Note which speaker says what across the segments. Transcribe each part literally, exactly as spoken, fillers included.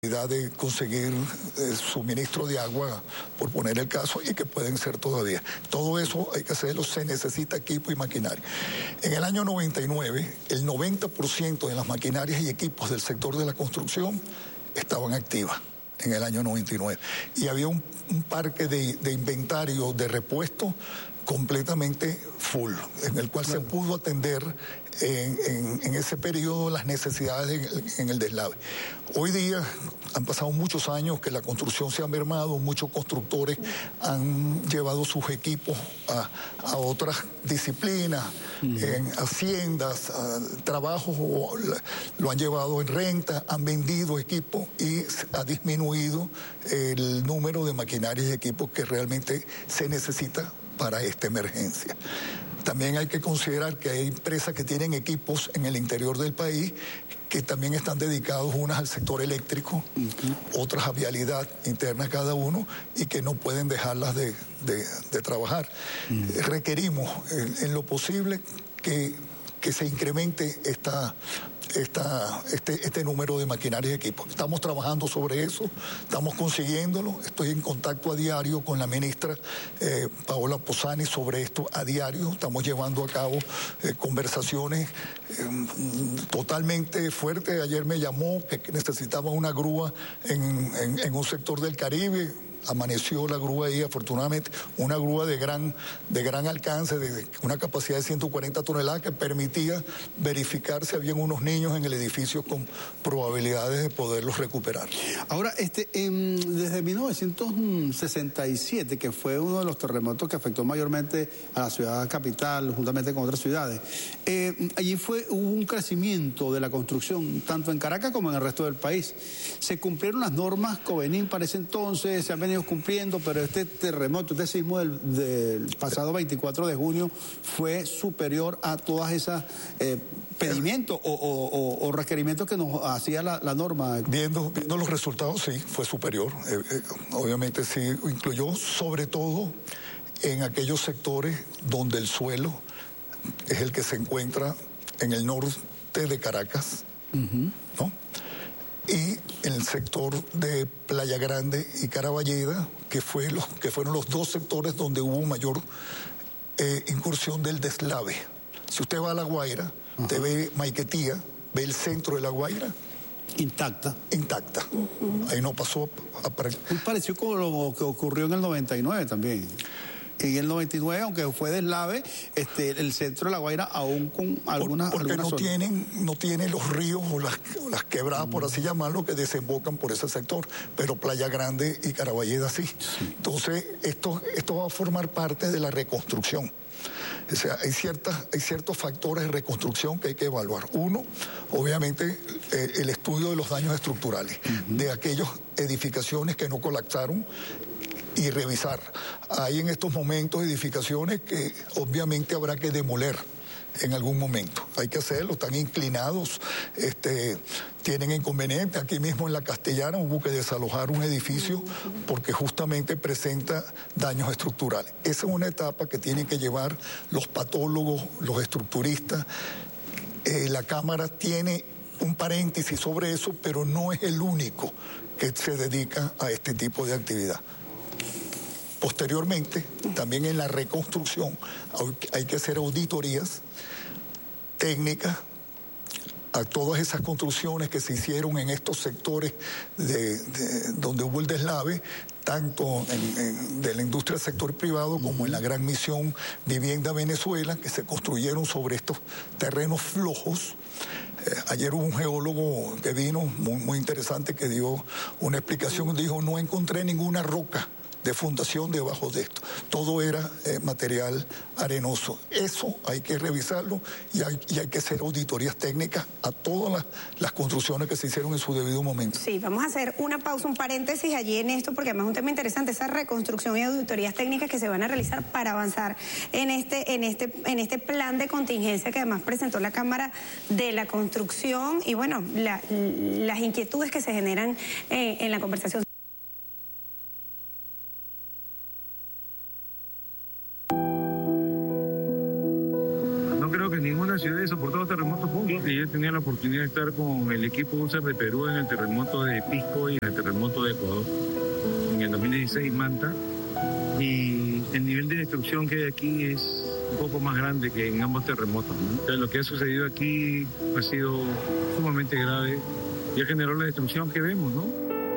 Speaker 1: de conseguir eh, suministro de agua, por poner el caso, y que pueden ser todavía. Todo eso hay que hacerlo, se necesita equipo y maquinaria. En el año noventa y nueve, el noventa por ciento de las maquinarias y equipos del sector de la construcción estaban activas en el año noventa y nueve. Y había un, un parque de, de inventario de repuesto completamente full, en el cual claro. se pudo atender en, en, en ese periodo las necesidades en, en el deslave. Hoy día han pasado muchos años que la construcción se ha mermado, muchos constructores han llevado sus equipos a, a otras disciplinas, uh-huh. en haciendas, a trabajos, o lo han llevado en renta, han vendido equipos y ha disminuido el número de maquinarias y equipos que realmente se necesita para esta emergencia. También hay que considerar que hay empresas que tienen equipos en el interior del país que también están dedicados, unas al sector eléctrico, uh-huh. otras a vialidad interna cada uno, y que no pueden dejarlas de, de, de trabajar. Uh-huh. Requerimos en, en lo posible que, que se incremente esta... Esta, este, este número de maquinarias y equipos. Estamos trabajando sobre eso, estamos consiguiéndolo. Estoy en contacto a diario con la ministra eh, Paola Posani sobre esto a diario. Estamos llevando a cabo eh, conversaciones eh, totalmente fuertes. Ayer me llamó que necesitaba una grúa en, en, en un sector del Caribe. Amaneció la grúa ahí, afortunadamente, una grúa de gran, de gran alcance, de una capacidad de ciento cuarenta toneladas, que permitía verificar si habían unos niños en el edificio con probabilidades de poderlos recuperar.
Speaker 2: Ahora, este, eh, desde mil novecientos sesenta y siete, que fue uno de los terremotos que afectó mayormente a la ciudad capital, juntamente con otras ciudades, eh, allí fue, hubo un crecimiento de la construcción, tanto en Caracas como en el resto del país. Se cumplieron las normas Covenin para ese entonces, se han venido cumpliendo, pero este terremoto, este sismo del, del pasado veinticuatro de junio fue superior a todas esas eh, pedimentos o, o, o, o requerimientos que nos hacía la, la norma.
Speaker 1: Viendo, viendo los resultados, sí, fue superior. Eh, eh, obviamente sí, incluyó sobre todo en aquellos sectores donde el suelo es el que se encuentra en el norte de Caracas, uh-huh. ¿no? Y en el sector de Playa Grande y Caraballeda, que, fue los, que fueron los dos sectores donde hubo mayor eh, incursión del deslave. Si usted va a La Guaira, uh-huh. usted ve Maiquetía, ve el centro de La Guaira.
Speaker 2: Intacta.
Speaker 1: Intacta. Uh-huh. Ahí no pasó a... a...
Speaker 2: Muy parecido con lo que ocurrió en el noventa y nueve también. En el noventa y nueve, aunque fue deslave, este, el centro de La Guaira aún con algunas...
Speaker 1: Porque
Speaker 2: algunas
Speaker 1: no,
Speaker 2: zonas.
Speaker 1: tienen, no tienen los ríos o las, o las quebradas, mm. por así llamarlo, que desembocan por ese sector, pero Playa Grande y Caraballeda sí. sí. Entonces, esto, esto va a formar parte de la reconstrucción. O sea, hay, ciertas, hay ciertos factores de reconstrucción que hay que evaluar. Uno, obviamente, eh, el estudio de los daños estructurales, uh-huh. de aquellas edificaciones que no colapsaron, y revisar. Hay en estos momentos edificaciones que obviamente habrá que demoler en algún momento. Hay que hacerlo, están inclinados, este, tienen inconvenientes. Aquí mismo en La Castellana hubo que desalojar un edificio porque justamente presenta daños estructurales. Esa es una etapa que tienen que llevar los patólogos, los estructuristas. Eh, la Cámara tiene un paréntesis sobre eso, pero no es el único que se dedica a este tipo de actividad. Posteriormente, también en la reconstrucción hay que hacer auditorías técnicas a todas esas construcciones que se hicieron en estos sectores de, de, donde hubo el deslave, tanto en, en, de la industria del sector privado como en la gran misión Vivienda Venezuela, que se construyeron sobre estos terrenos flojos. Eh, ayer hubo un geólogo que vino, muy, muy interesante, que dio una explicación, dijo, no encontré ninguna roca de fundación debajo de esto. Todo era eh, material arenoso. Eso hay que revisarlo y hay, y hay que hacer auditorías técnicas a todas las, las construcciones que se hicieron en su debido momento.
Speaker 3: Sí, vamos a hacer una pausa, un paréntesis allí en esto, porque además es un tema interesante, esa reconstrucción y auditorías técnicas que se van a realizar para avanzar en este, en este, en este plan de contingencia que además presentó la Cámara de la Construcción y bueno, la, las inquietudes que se generan eh, en la conversación.
Speaker 4: Creo que ninguna ciudad haya soportado terremotos juntos y yo he tenido la oportunidad de estar con el equipo U S A R de Perú en el terremoto de Pisco y en el terremoto de Ecuador, en el dos mil dieciséis Manta, y el nivel de destrucción que hay aquí es un poco más grande que en ambos terremotos, ¿no? Entonces, lo que ha sucedido aquí ha sido sumamente grave y ha generado la destrucción que vemos, ¿no?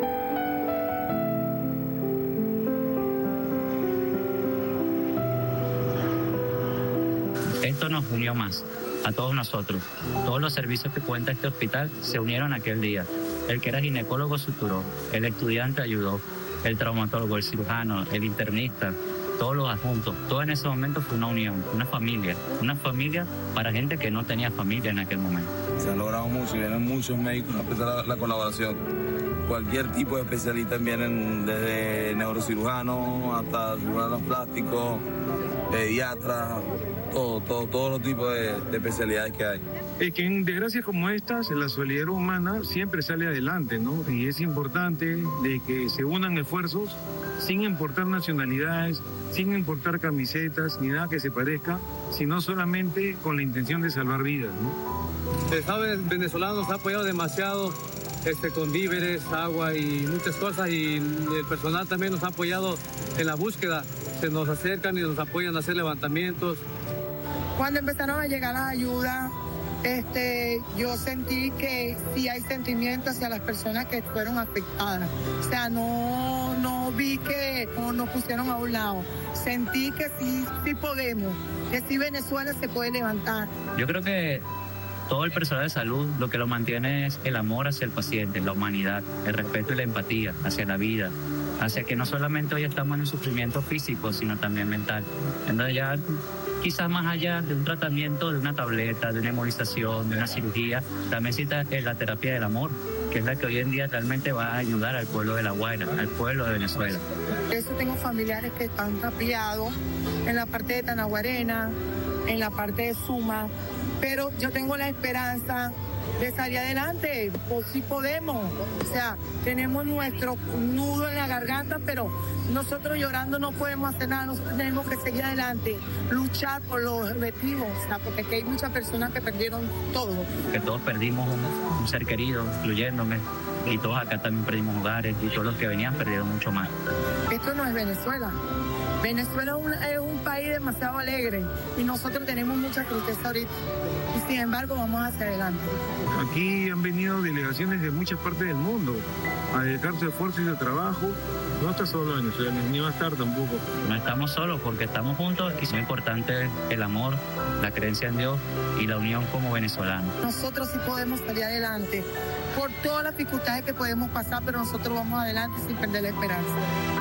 Speaker 5: Esto nos unió más, a todos nosotros. Todos los servicios que cuenta este hospital se unieron aquel día. El que era ginecólogo suturó, el estudiante ayudó, el traumatólogo, el cirujano, el internista, todos los adjuntos. Todo en ese momento fue una unión, una familia. Una familia para gente que no tenía familia en aquel momento.
Speaker 6: Se ha logrado mucho, vienen muchos médicos a prestar la, la colaboración. Cualquier tipo de especialistas vienen, desde neurocirujanos hasta cirujanos plásticos, pediatras, todo, todo, todos los tipos de, de especialidades que hay.
Speaker 4: Es que en desgracias como estas, la solidaridad humana siempre sale adelante, ¿no? Y es importante de que se unan esfuerzos sin importar nacionalidades, sin importar camisetas, ni nada que se parezca, sino solamente con la intención de salvar vidas, ¿no?
Speaker 7: El Estado venezolano nos ha apoyado demasiado este, con víveres, agua y muchas cosas, y el personal también nos ha apoyado en la búsqueda. Se nos acercan y nos apoyan a hacer levantamientos.
Speaker 8: Cuando empezaron a llegar las ayudas, este, yo sentí que sí hay sentimiento hacia las personas que fueron afectadas. O sea, no, no vi que no, nos pusieron a un lado. Sentí que sí, sí podemos, que sí Venezuela se puede levantar.
Speaker 5: Yo creo que todo el personal de salud lo que lo mantiene es el amor hacia el paciente, la humanidad, el respeto y la empatía hacia la vida, hacia que no solamente hoy estamos en un sufrimiento físico, sino también mental. Entonces ya quizás más allá de un tratamiento, de una tableta, de una hemolización, de una cirugía, también necesita la terapia del amor, que es la que hoy en día realmente va a ayudar al pueblo de La Guaira, al pueblo de Venezuela.
Speaker 8: Por eso tengo familiares que están tapiados en la parte de Tanaguarena, en la parte de Suma, pero yo tengo la esperanza de salir adelante, pues sí podemos. O sea, tenemos nuestro nudo en la garganta, pero nosotros llorando no podemos hacer nada, nosotros tenemos que seguir adelante, luchar por los objetivos, o sea, porque aquí hay muchas personas que perdieron todo.
Speaker 5: Que todos perdimos un, un ser querido, incluyéndome, y todos acá también perdimos hogares, y todos los que venían perdieron mucho más.
Speaker 8: Esto no es Venezuela. Venezuela es un, es un país demasiado alegre y nosotros tenemos mucha tristeza ahorita. Y sin embargo vamos hacia adelante.
Speaker 4: Aquí han venido delegaciones de muchas partes del mundo a dedicar su esfuerzo y su trabajo. No está solo Venezuela, ni va a estar tampoco.
Speaker 5: No estamos solos porque estamos juntos y es muy importante el amor, la creencia en Dios y la unión como venezolanos.
Speaker 8: Nosotros sí podemos salir adelante por todas las dificultades que podemos pasar, pero nosotros vamos adelante sin perder la esperanza.